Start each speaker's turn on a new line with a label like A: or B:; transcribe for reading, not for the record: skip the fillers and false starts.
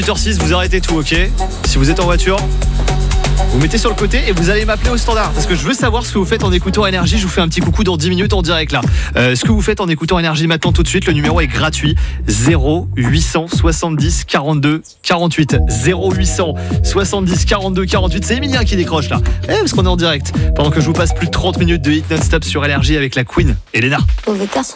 A: 8h06, vous arrêtez tout, ok? Si vous êtes en voiture, vous mettez sur le côté et vous allez m'appeler au standard parce que je veux savoir ce que vous faites en écoutant Énergie. Je vous fais un petit coucou dans 10 minutes en direct là. Ce que vous faites en écoutant Énergie maintenant tout de suite, le numéro est gratuit. 0800 70 42 48. 0800 70 42 48. C'est Emilien qui décroche là. Parce qu'on est en direct. Pendant que je vous passe plus de 30 minutes de hit non-stop sur Énergie avec la Queen, Elena.
B: Mauvais garçon.